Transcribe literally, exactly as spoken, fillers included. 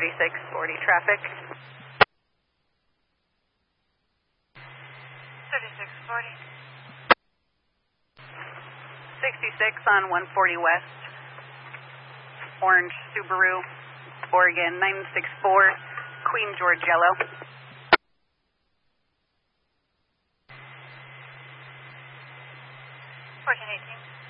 thirty-six forty traffic. thirty-six forty. sixty-six on one forty West. Orange Subaru, Oregon nine six four, Queen George Yellow. fourteen eighteen.